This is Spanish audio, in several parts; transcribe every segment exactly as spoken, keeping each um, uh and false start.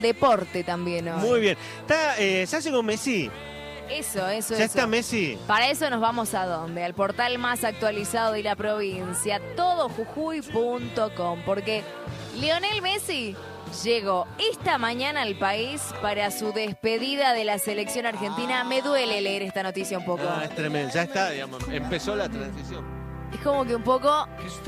deporte también hoy. Muy bien. Está, eh, ¿se hace con Messi? Eso, eso, ¿Ya eso. está Messi? Para eso nos vamos a dónde? Al portal más actualizado de la provincia, todo jujuy punto com, porque Lionel Messi llegó esta mañana al país para su despedida de la selección argentina. Me duele leer esta noticia un poco. Ah, es tremendo. Ya está, digamos, empezó la transición. Es como que un poco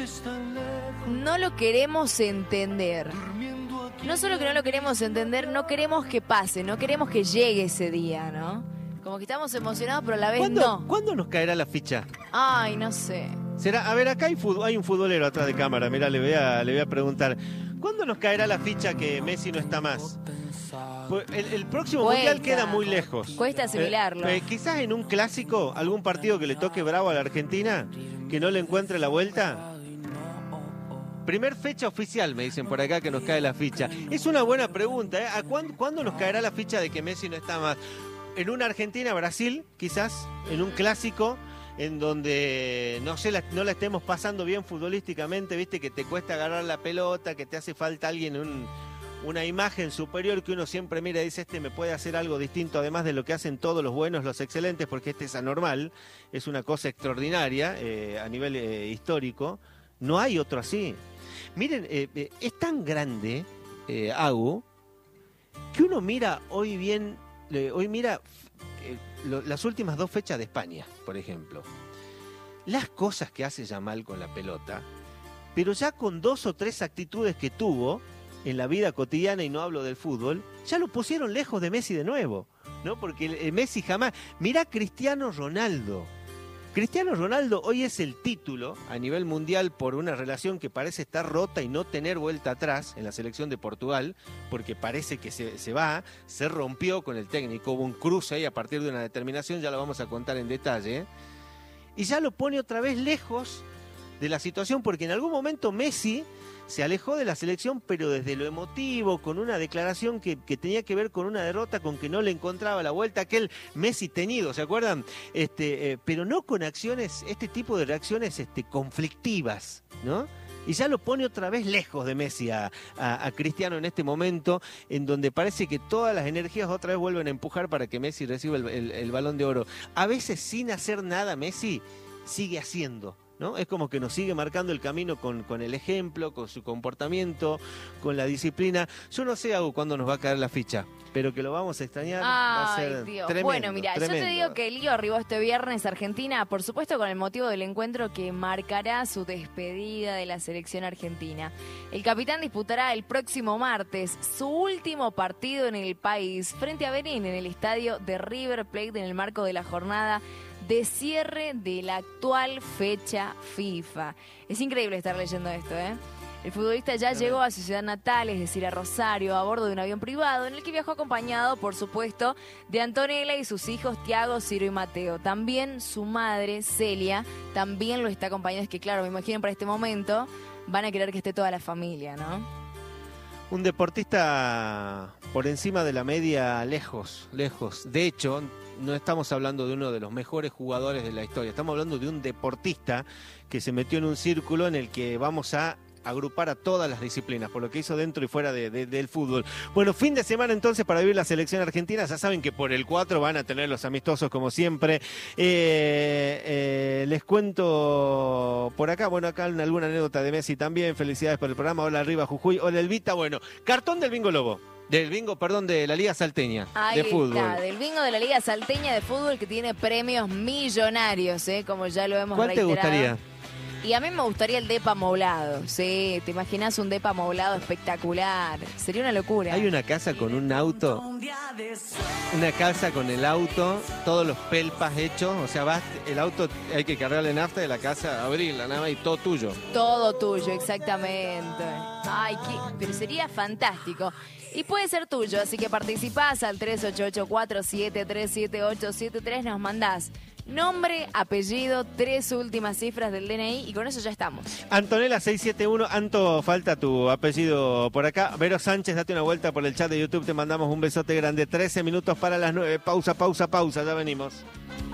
no lo queremos entender. No solo que no lo queremos entender, no queremos que pase, no queremos que llegue ese día, ¿no? Como que estamos emocionados, pero a la vez ¿Cuándo, no. ¿Cuándo nos caerá la ficha? Ay, no sé. Será, a ver, acá hay, fútbol, hay un futbolero atrás de cámara, mirá, le voy a, le voy a preguntar. ¿Cuándo nos caerá la ficha que Messi no está más? Pues el, el próximo Cuesta. mundial queda muy lejos. Cuesta asimilarlo. Eh, eh, quizás en un clásico, algún partido que le toque bravo a la Argentina, que no le encuentre la vuelta. Primer fecha oficial, me dicen por acá, que nos cae la ficha. Es una buena pregunta, ¿eh? ¿A cuándo, ¿Cuándo nos caerá la ficha de que Messi no está más? En una Argentina-Brasil, quizás, en un clásico, en donde no sé, la, no la estemos pasando bien futbolísticamente, viste, que te cuesta agarrar la pelota, que te hace falta alguien, un, una imagen superior que uno siempre mira y dice, este me puede hacer algo distinto, además de lo que hacen todos los buenos, los excelentes, porque este es anormal, es una cosa extraordinaria eh, a nivel eh, histórico. No hay otro así. Miren, eh, eh, es tan grande, eh, Agu, que uno mira hoy bien, eh, hoy mira eh, lo, las últimas dos fechas de España, por ejemplo. Las cosas que hace Yamal con la pelota, pero ya con dos o tres actitudes que tuvo en la vida cotidiana, y no hablo del fútbol, ya lo pusieron lejos de Messi de nuevo, ¿no? Porque el, el Messi jamás... Mirá Cristiano Ronaldo. Cristiano Ronaldo hoy es el título a nivel mundial por una relación que parece estar rota y no tener vuelta atrás en la selección de Portugal, porque parece que se, se va, se rompió con el técnico, hubo un cruce ahí a partir de una determinación, ya lo vamos a contar en detalle, y ya lo pone otra vez lejos de la situación, porque en algún momento Messi se alejó de la selección, pero desde lo emotivo, con una declaración que, que tenía que ver con una derrota, con que no le encontraba la vuelta, aquel Messi teñido, ¿se acuerdan? Este, eh, pero no con acciones, este tipo de reacciones este, conflictivas, ¿no? Y ya lo pone otra vez lejos de Messi a, a, a Cristiano en este momento, en donde parece que todas las energías otra vez vuelven a empujar para que Messi reciba el, el, el Balón de Oro. A veces sin hacer nada Messi sigue haciendo, ¿no? Es como que nos sigue marcando el camino con, con el ejemplo, con su comportamiento, con la disciplina. Yo no sé, Agu, cuándo nos va a caer la ficha, pero que lo vamos a extrañar. Ay, va a ser Dios. Tremendo, bueno, mira, tremendo. yo te digo que el Lío arribó este viernes a Argentina, por supuesto con el motivo del encuentro que marcará su despedida de la selección argentina. El capitán disputará el próximo martes su último partido en el país frente a Benín en el estadio de River Plate en el marco de la jornada de cierre de la actual fecha FIFA. Es increíble estar leyendo esto, ¿eh? El futbolista ya llegó a su ciudad natal, es decir, a Rosario, a bordo de un avión privado en el que viajó acompañado, por supuesto, de Antonella y sus hijos Tiago, Ciro y Mateo. También su madre, Celia, también lo está acompañando. Es que, claro, me imagino para este momento van a querer que esté toda la familia, ¿no? Un deportista por encima de la media, lejos, lejos. De hecho, no estamos hablando de uno de los mejores jugadores de la historia. Estamos hablando de un deportista que se metió en un círculo en el que vamos a agrupar a todas las disciplinas, por lo que hizo dentro y fuera de, de, del fútbol. Bueno, fin de semana entonces para vivir la selección argentina. Ya saben que por el cuatro van a tener los amistosos como siempre. Eh, eh, les cuento por acá, bueno, acá alguna anécdota de Messi también. Felicidades por el programa. Hola arriba Jujuy. Hola Elvita. Bueno, cartón del Bingo Lobo. Del bingo, perdón, de la Liga Salteña Ahí de fútbol. Está, del bingo de la Liga Salteña de fútbol, que tiene premios millonarios, ¿eh? Como ya lo hemos ¿Cuál reiterado. te gustaría? Y a mí me gustaría el depa moblado, sí, te imaginas un depa moblado espectacular, sería una locura. Hay una casa con un auto, una casa con el auto, todos los pelpas hechos, o sea, vas, el auto hay que cargarle nafta de la casa, abrirla nada más y todo tuyo. Todo tuyo, exactamente. Ay, qué, pero sería fantástico. Y puede ser tuyo, así que participás al tres ocho ocho cuatro siete tres siete ocho siete tres, nos mandás nombre, apellido, tres últimas cifras del D N I y con eso ya estamos. Antonella seiscientos setenta y uno, Anto, falta tu apellido por acá. Vero Sánchez, date una vuelta por el chat de YouTube, te mandamos un besote grande. trece minutos para las nueve, pausa, pausa, pausa, ya venimos.